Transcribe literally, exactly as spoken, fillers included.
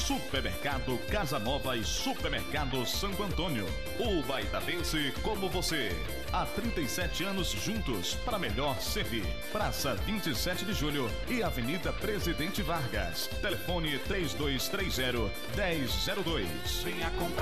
Supermercado Casa Nova e Supermercado Santo Antônio. O baitadense como você. Há trinta e sete anos juntos para melhor servir. Praça vinte e sete de Julho e Avenida Presidente Vargas. Telefone três dois três zero, um zero zero dois. Venha comprar.